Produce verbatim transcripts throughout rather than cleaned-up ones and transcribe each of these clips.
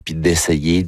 puis d'essayer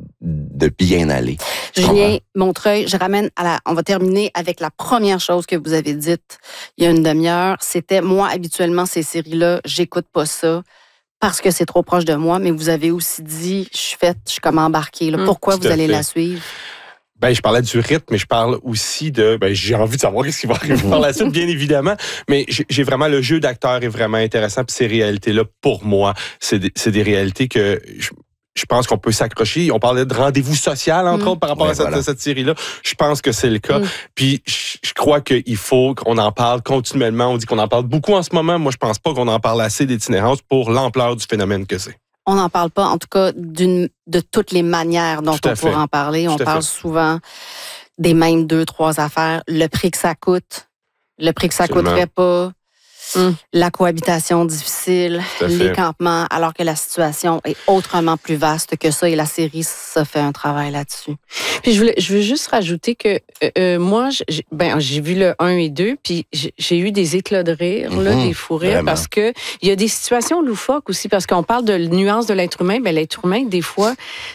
de bien aller. Julien Montreuil, je ramène à la... On va terminer avec la première chose que vous avez dite il y a une demi-heure. C'était, moi, habituellement, ces séries-là, j'écoute pas ça parce que c'est trop proche de moi, mais vous avez aussi dit, je suis faite, je suis comme embarquée. Là. Pourquoi mmh, vous allez fait. la suivre? Ben, je parlais du rythme, mais je parle aussi de... Ben, j'ai envie de savoir ce qui va arriver par la suite, bien évidemment. Mais j'ai vraiment... Le jeu d'acteur est vraiment intéressant. Puis ces réalités-là, pour moi, c'est des, c'est des réalités que... Je, je pense qu'on peut s'accrocher. On parlait de rendez-vous social, entre mmh. autres, par rapport ouais, à cette, voilà. cette série-là. Je pense que c'est le cas. Mmh. Puis je, je crois qu'il faut qu'on en parle continuellement. On dit qu'on en parle beaucoup en ce moment. Moi, je pense pas qu'on en parle assez d'itinérance pour l'ampleur du phénomène que c'est. On n'en parle pas, en tout cas, d'une, de toutes les manières dont on pourrait en parler. On parle souvent des mêmes deux, trois affaires. Le prix que ça coûte, le prix que ça Absolument. coûterait pas, hum. la cohabitation difficile, les campements, alors que la situation est autrement plus vaste que ça et la série, ça fait un travail là-dessus. Puis je, voulais, je veux juste rajouter que euh, moi, j'ai, ben, j'ai vu le un et deux, puis j'ai, j'ai eu des éclats de rire, mm-hmm, là, des fous rires, vraiment. Parce que il y a des situations loufoques aussi, parce qu'on parle de nuances de l'être humain, mais l'être humain, des fois,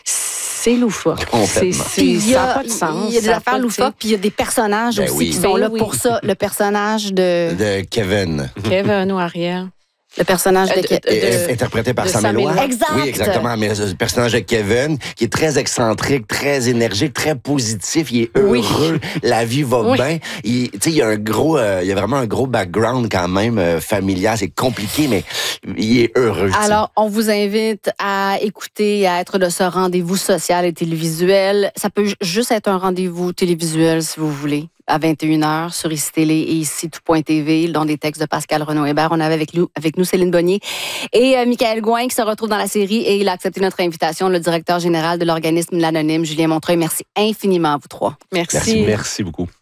c'est loufoque. C'est, c'est, ça n'a pas de sens. Il y a des affaires loufoques, puis il y a des personnages ben aussi oui. qui sont ben là oui. pour ça. Le personnage de... De Kevin. Kevin ou Ariel. Le personnage de, de, de, de interprété par Sam Eloi. Exact. Oui, exactement. Mais le personnage de Kevin, qui est très excentrique, très énergique, très positif, il est heureux, oui. la vie va oui. bien. Il, tu sais, il y a un gros, euh, il y a vraiment un gros background quand même euh, familial. C'est compliqué, mais il est heureux. Alors, t'sais. On vous invite à écouter, à être de ce rendez-vous social et télévisuel. Ça peut juste être un rendez-vous télévisuel si vous voulez. À vingt et une heures sur Ici Télé et Ici Tout.tv, dans des textes de Pascal Renaud-Hébert. On avait avec nous, avec nous Céline Bonnier et euh, Michael Gouin qui se retrouve dans la série et il a accepté notre invitation, le directeur général de l'organisme L'Anonyme, Julien Montreuil. Merci infiniment à vous trois. Merci. Merci, merci beaucoup.